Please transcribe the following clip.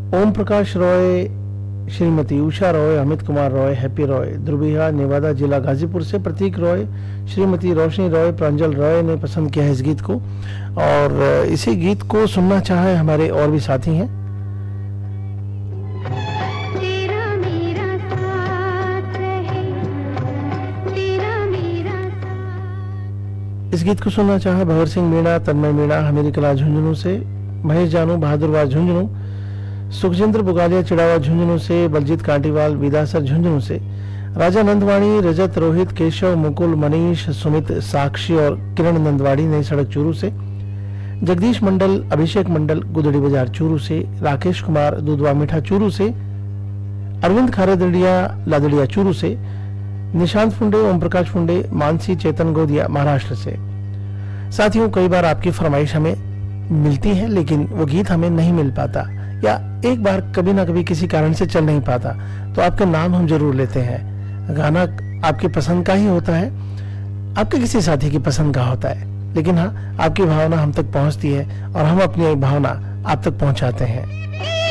Om Prakash Roy, Shrimati Usha Roy, Amit Kumar Roy, happy Roy, ध्रुविया, Newada जिला गाजीपुर से प्रतीक रॉय, श्रीमती रोशनी रॉय, प्रांजल रॉय ने पसंद किया है इस गीत को। और इसी गीत को सुनना चाहे हमारे और भी साथी हैं। इस गीत को सुनना चाहा भवर सिंह मीणा, तन्मय मीणा, हमीरी कला झुंझुनू से, महेश जानू, बहादुरवार झुंझुनू, सुखजिंद्र बुगालिया चिड़ावा झुंझुनू से, बलजीत कांटीवाल विदासर झुंझुनू से, राजा नंदवाणी, रजत, रोहित, केशव, मुकुल, मनीष, सुमित, साक्षी और किरण नंदवाड़ी नई सड़क चूरू से, जगदीश मंडल, अभिषेक मंडल गुदड़ी बाजार चूरू से, राकेश कुमार दूधवा मीठा चूरू से, अरविंद खारेदड़िया लादड़िया चूरू से, निशांत फुंडे, ओम प्रकाश फुंडे, मानसी चेतन गोदिया महाराष्ट्र से। साथियों, कई बार आपकी फरमाइश हमें मिलती है लेकिन वो गीत हमें नहीं मिल पाता, या एक बार कभी ना कभी किसी कारण से चल नहीं पाता, तो आपका नाम हम जरूर लेते हैं। गाना आपकी पसंद का ही होता है, आपके किसी साथी की पसंद का होता है, लेकिन हाँ, आपकी भावना हम तक पहुंचती है और हम अपनी भावना आप तक पहुंचाते हैं।